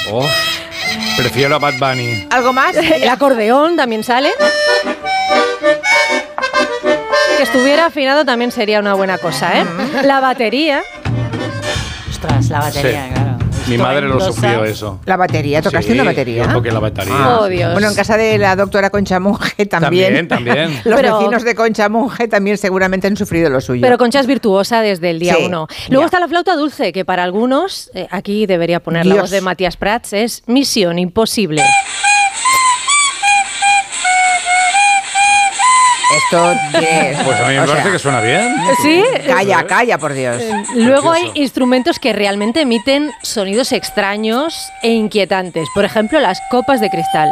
Oh, prefiero a Bad Bunny. ¿Algo más? El acordeón también sale. Que estuviera afinado también sería una buena cosa, ¿eh? La batería. Ostras, la batería, Sí. claro. Mi madre lo sufrió eso. ¿La batería? ¿Tocaste una batería? Yo toqué la batería. Oh, Dios. Bueno, en casa de la doctora Concha Monge también. También. Los Pero- vecinos de Concha Monge también seguramente han sufrido lo suyo. Pero Concha es virtuosa desde el día Sí, 1. Luego ya. está la flauta dulce, que para algunos, aquí debería poner la Dios. voz de Matías Prats, es misión imposible. Esto es... Pues a mí me parece que suena bien. ¿Sí? Calla, por Dios. Luego hay Precioso. instrumentos que realmente emiten sonidos extraños e inquietantes. Por ejemplo, las copas de cristal.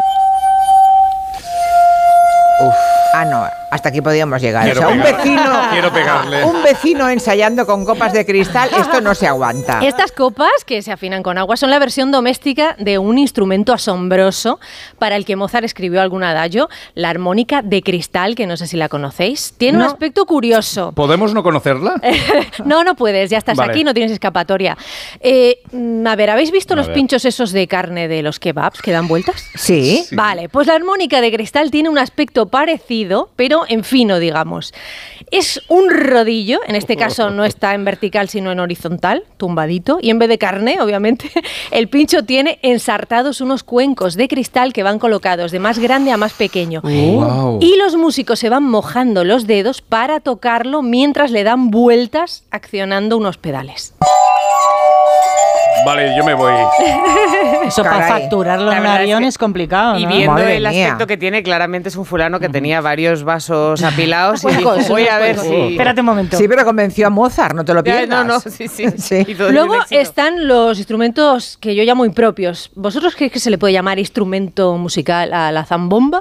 No, hasta aquí podíamos llegar. Quiero O sea, quiero pegarle. un vecino ensayando con copas de cristal, esto no se aguanta. Estas copas, que se afinan con agua, son la versión doméstica de un instrumento asombroso para el que Mozart escribió algún adagio, la armónica de cristal, que no sé si la conocéis. Tiene un No. aspecto curioso. ¿Podemos no conocerla? No puedes, ya estás Vale. aquí, no tienes escapatoria. A ver, ¿habéis visto A los ver. pinchos esos de carne de los kebabs que dan vueltas? Sí. Sí. Vale, pues la armónica de cristal tiene un aspecto parecido, pero en fino, digamos. Es un rodillo, en este caso no está en vertical, sino en horizontal, tumbadito, y en vez de carne, obviamente, el pincho tiene ensartados unos cuencos de cristal que van colocados de más grande a más pequeño. Wow. Y los músicos se van mojando los dedos para tocarlo mientras le dan vueltas accionando unos pedales. Vale, yo me voy. Eso para Caray. facturarlo La en un verdad es avión que- es complicado, Y ¿no? viendo Madre el mía. aspecto que tiene, claramente es un fulano que tenía varios vasos apilados y dijo, Cuencos, voy a ver cuencos. si... Espérate un momento. Sí, pero convenció a Mozart, no te lo Ya, pierdas. no, sí. Sí. Hizo un Luego éxito. están los instrumentos que yo llamo impropios. ¿Vosotros creéis que se le puede llamar instrumento musical a la zambomba?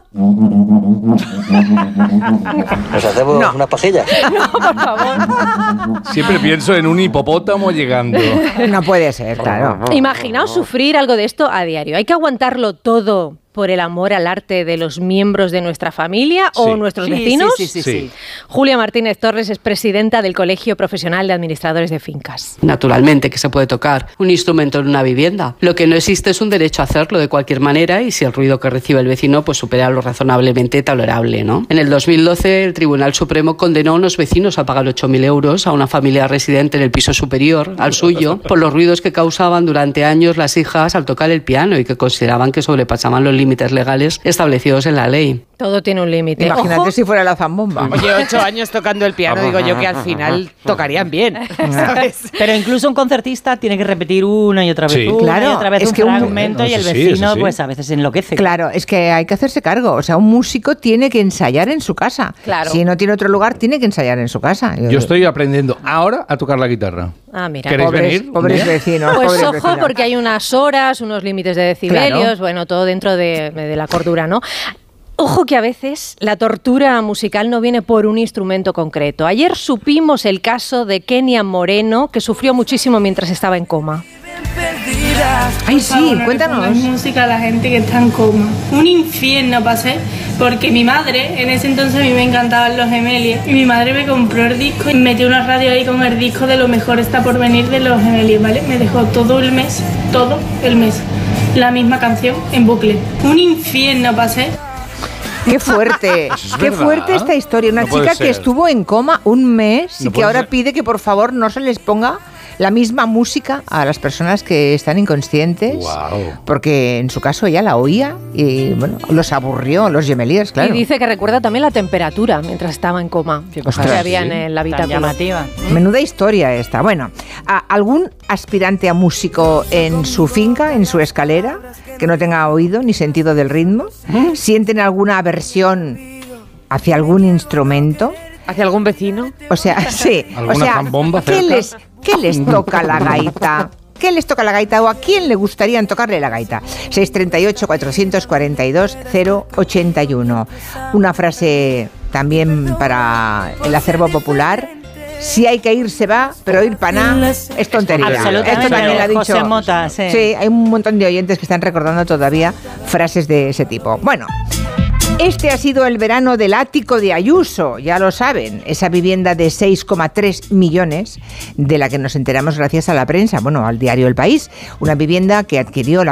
¿Nos hacemos No. una pajilla? Por favor. Siempre pienso en un hipopótamo llegando. No puede ser, claro. Imaginaos sufrir algo de esto a diario. ¿Hay que aguantarlo todo por el amor al arte de los miembros de nuestra familia o Sí. nuestros Sí, vecinos? Sí. Julia Martínez Torres es presidenta del Colegio Profesional de Administradores de Fincas. Naturalmente que se puede tocar un instrumento en una vivienda. Lo que no existe es un derecho a hacerlo de cualquier manera y si el ruido que recibe el vecino pues supera lo razonablemente tolerable, ¿no? En el 2012 el Tribunal Supremo condenó a unos vecinos a pagar 8.000 euros a una familia residente en el piso superior al suyo por los ruidos que causaban durante años las hijas al tocar el piano y que consideraban que sobrepasaban los límites legales establecidos en la ley. Todo tiene un límite. Imagínate Ojo, si fuera la zambomba. Oye, 8 años tocando el piano, digo yo que al final tocarían bien, ¿sabes? Pero incluso un concertista tiene que repetir una y otra vez, Sí. una Claro, y otra vez es un que un- fragmento No, y el eso sí, vecino eso sí. pues a veces enloquece. Claro, es que hay que hacerse cargo. O sea, un músico tiene que ensayar en su casa. Claro. Si no tiene otro lugar, tiene que ensayar en su casa. Yo estoy aprendiendo ahora a tocar la guitarra. Ah, mira. ¿Queréis venir? Pobres ¿Un día? vecinos. Pues pobres ojo, vecinos. porque hay unas horas, unos límites de decibelios, Claro. bueno, todo dentro de la cordura, ¿no? Ojo que a veces la tortura musical no viene por un instrumento concreto. Ayer supimos el caso de Kenia Moreno, que sufrió muchísimo mientras estaba en coma. Ay, sí, cuéntanos. Música a la gente que está en coma. Un infierno pasé, porque mi madre, en ese entonces a mí me encantaban los Gemeliers, y mi madre me compró el disco y metió una radio ahí con el disco de Lo mejor está por venir de los Gemeliers, ¿vale? Me dejó todo el mes, la misma canción en bucle. Un infierno pasé. Qué fuerte, Eso es qué verdad. fuerte esta historia. Una No puede chica que ser. estuvo en coma un mes y No que puede ahora ser. pide que por favor no se les ponga la misma música a las personas que están inconscientes, Guau. porque en su caso ella la oía y bueno, los aburrió, los Gemeliers, claro. Y dice que recuerda también la temperatura mientras estaba en coma que Ostras, había en sí. el Tan habitáculo. llamativa. Menuda historia esta. Bueno, ¿algún aspirante a músico en su finca, en su escalera, que no tenga oído ni sentido del ritmo? ¿Sienten alguna aversión hacia algún instrumento? ¿Hacia algún vecino? O sea, sí. ¿Alguna O sea, zambomba ¿qué cerca? qué les toca la gaita? ¿Qué les toca la gaita o a quién le gustaría tocarle la gaita? 638-442-081. Una frase también para el acervo popular. Si hay que ir, se va, pero ir para nada es tontería. Absolutamente. Esto también lo ha dicho. José Mota, sí. Sí, hay un montón de oyentes que están recordando todavía frases de ese tipo. Bueno, este ha sido el verano del ático de Ayuso, ya lo saben, esa vivienda de 6,3 millones de la que nos enteramos gracias a la prensa, bueno, al diario El País, una vivienda que adquirió la